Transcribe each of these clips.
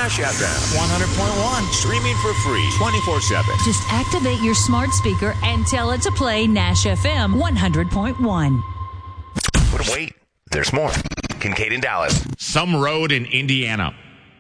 Nash FM 100.1. streaming for free 24/7. Just activate your smart speaker and tell it to play Nash FM 100.1. But wait, there's more. Kincaid in Dallas. Some road in Indiana.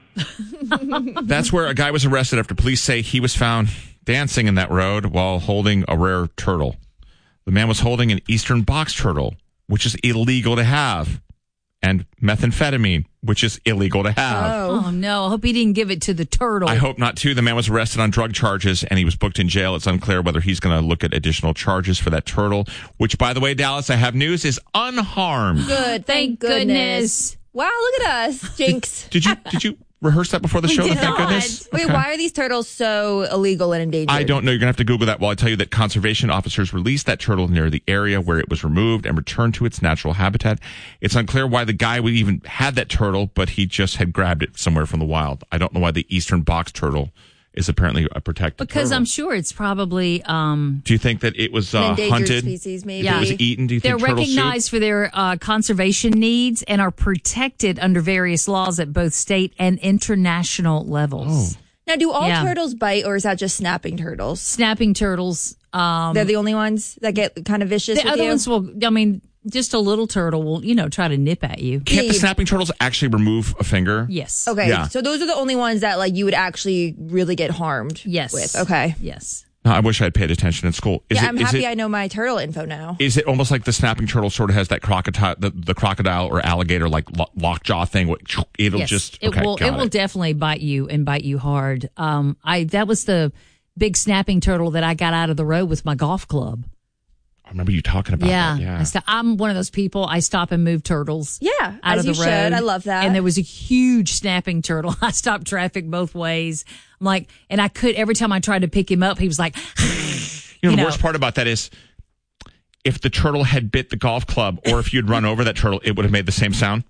That's where a guy was arrested after police say he was found dancing in that road while holding a rare turtle. The man was holding an eastern box turtle, which is illegal to have, and methamphetamine, which is illegal to have. Oh, no. I hope he didn't give it to the turtle. I hope not, too. The man was arrested on drug charges, and he was booked in jail. It's unclear whether he's going to look at additional charges for that turtle, which, by the way, Dallas, I have news, is unharmed. Good. Thank goodness. Wow, look at us. Jinx. Did you rehearse that before the show? did Thank not. goodness. Wait, why are these turtles so illegal and endangered? I don't know. You're going to have to Google that while I tell you that conservation officers released that turtle near the area where it was removed and returned to its natural habitat. It's unclear why the guy would even had that turtle, but he just had grabbed it somewhere from the wild. I don't know why the eastern box turtle is apparently a protected Because turtle. I'm sure it's probably... Do you think that it was An endangered hunted? species, maybe. If it was eaten, do you They're think turtle recognized soup? for their conservation needs and are protected under various laws at both state and international levels. Now, do all Yeah. turtles bite, or is that just snapping turtles? Snapping turtles. They're the only ones that get kind of vicious The with other you? ones will, I mean, just a little turtle will, try to nip at you. Can't the snapping turtles actually remove a finger? Yes. Okay, Yeah. so those are the only ones that like you would actually really get harmed Yes. with. Okay. Yes. No, I wish I had paid attention in school. I'm happy I know my turtle info now. Is it almost like the snapping turtle sort of has that crocodile, the crocodile or alligator like lockjaw thing? It'll Yes. just It will definitely bite you and bite you hard. That was the big snapping turtle that I got out of the road with my golf club. I remember you talking about that. Yeah. I'm one of those people. I stop and move turtles. Yeah, out as of the you road. should. I love that. And there was a huge snapping turtle. I stopped traffic both ways. I'm like, and I could every time I tried to pick him up, he was like, The worst part about that is if the turtle had bit the golf club, or if you'd run over that turtle, it would have made the same sound.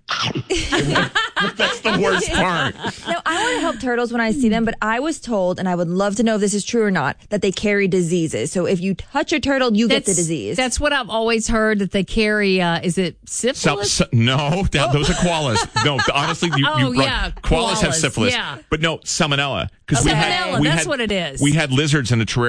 That's the worst part. Now, I want to help turtles when I see them, but I was told, and I would love to know if this is true or not, that they carry diseases. So if you touch a turtle, you get the disease. That's what I've always heard, that they carry. Is it syphilis? No, those are koalas. No, honestly, koalas have syphilis. Yeah. But no, salmonella. Salmonella, that's what it is. We had lizards in a terrarium